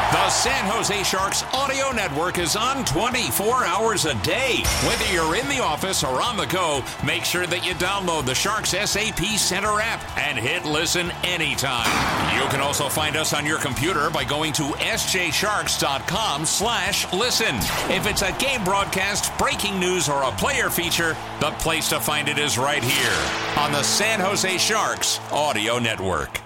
The San Jose Sharks audio network is on 24 hours a day. Whether you're in the office or on the go, make sure that you download the Sharks SAP Center app and hit listen anytime. You can also find us on your computer by going to sjsharks.com/listen. If it's a game broadcast, breaking news, or a player feature, the place to find it is right here on the San Jose Sharks audio network.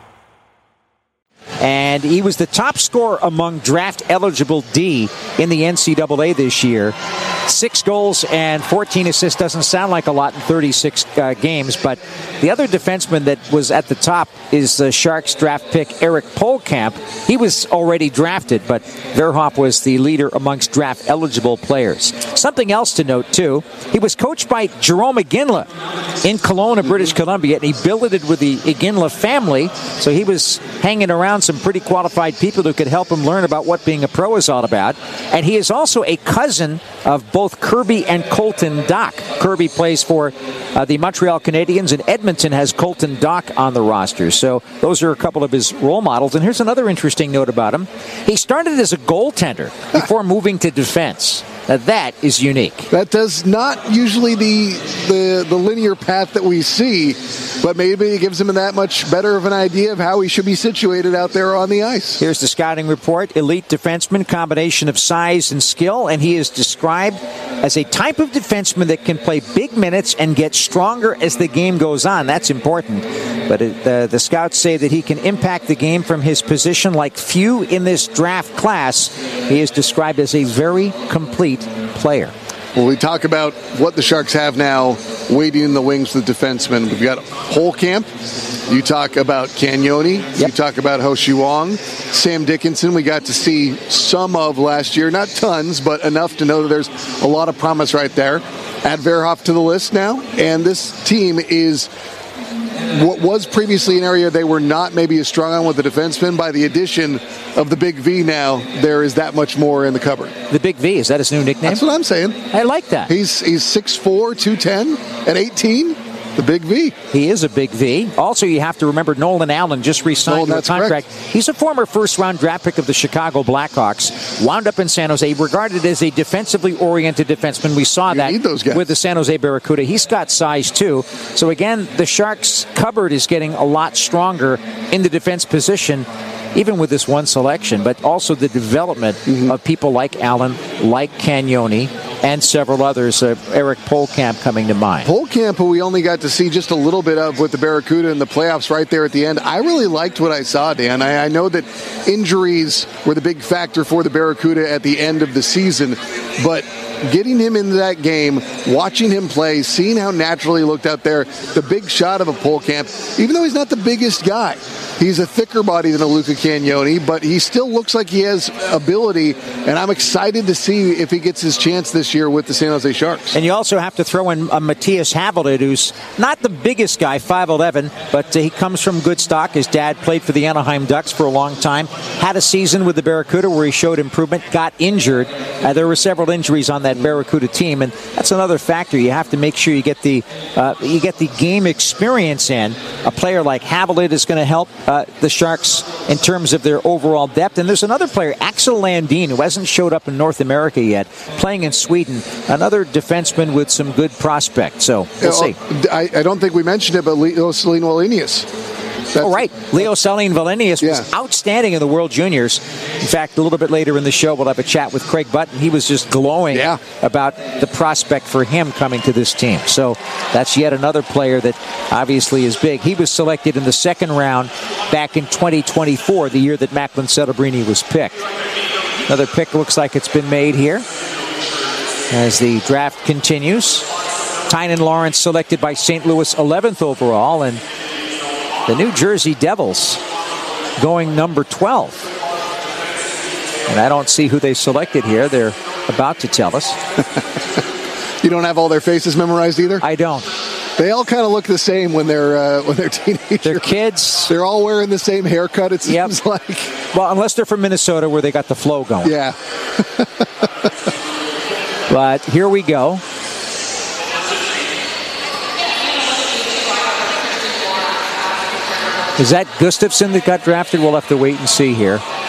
And he was the top scorer among draft-eligible D in the NCAA this year. 6 goals and 14 assists doesn't sound like a lot in 36 games, but the other defenseman that was at the top is the Sharks draft pick Erik Polkamp. He was already drafted, but Verhoff was the leader amongst draft-eligible players. Something else to note, too, he was coached by Jerome Iginla in Kelowna, British Columbia, and he billeted with the Iginla family, so he was hanging around some pretty qualified people who could help him learn about what being a pro is all about. And he is also a cousin of both Kirby and Colton Dach. Kirby plays for the Montreal Canadiens, and Edmonton has Colton Dach on the roster. So those are a couple of his role models. And here's another interesting note about him. He started as a goaltender before moving to defense. Now that is unique. That does not usually the linear path that we see, but maybe it gives him that much better of an idea of how he should be situated out there on the ice. Here's the scouting report. Elite defenseman, combination of size and skill, and he is described as a type of defenseman that can play big minutes and get stronger as the game goes on. That's important. But the scouts say that he can impact the game from his position like few in this draft class. He is described as a very complete player. Well, we talk about what the Sharks have now waiting in the wings for the defensemen. We've got Polkamp. You talk about Cagnoni. Yep. You talk about Ho Shi Wong. Sam Dickinson, we got to see some of last year. Not tons, but enough to know that there's a lot of promise right there. Add Verhoff to the list now, and this team is what was previously an area they were not maybe as strong on with the defensemen. By the addition of the Big V now, there is that much more in the cupboard. The Big V, is that his new nickname? That's what I'm saying. I like that. He's 6'4", 210 at 18. The Big V. He is a Big V. Also, you have to remember Nolan Allen just re-signed a contract. Correct. He's a former first-round draft pick of the Chicago Blackhawks. Wound up in San Jose, regarded as a defensively oriented defenseman. We saw that with the San Jose Barracuda. He's got size, too. So, again, the Sharks' cupboard is getting a lot stronger in the defense position, even with this one selection, but also the development of people like Allen, like Cagnoni, and several others. Erik Polkamp coming to mind. Polkamp, who we only got to see just a little bit of with the Barracuda in the playoffs right there at the end. I really liked what I saw, Dan. I know that injuries were the big factor for the Barracuda at the end of the season, but getting him into that game, watching him play, seeing how natural he looked out there, the big shot of a Polkamp, even though he's not the biggest guy, he's a thicker body than a Luca Cagnoni, but he still looks like he has ability, and I'm excited to see if he gets his chance this year with the San Jose Sharks. And you also have to throw in Matthias Havelid, who's not the biggest guy, 5'11", but he comes from good stock. His dad played for the Anaheim Ducks for a long time, had a season with the Barracuda where he showed improvement, got injured. There were several injuries on that Barracuda team, and that's another factor. You have to make sure you get the game experience in. A player like Havelid is going to help the Sharks in terms of their overall depth. And there's another player, Axel Landin, who hasn't showed up in North America yet, playing in Sweden. Another defenseman with some good prospects. So we'll see. I don't think we mentioned it, but Leo Celine Wallenius. Right. Leo Celine Wallenius was outstanding in the World Juniors. In fact, a little bit later in the show, we'll have a chat with Craig Button. He was just glowing about the prospect for him coming to this team. So that's yet another player that obviously is big. He was selected in the second round back in 2024, the year that Macklin Celebrini was picked. Another pick looks like it's been made here as the draft continues. Tynan Lawrence selected by St. Louis 11th overall, and the New Jersey Devils going number 12. And I don't see who they selected here. They're about to tell us. You don't have all their faces memorized either? I don't. They all kind of look the same when they're teenagers. They're kids. They're all wearing the same haircut, it seems like. Well, unless they're from Minnesota where they got the flow going. Yeah. But here we go. Is that Gustafsson that got drafted? We'll have to wait and see here.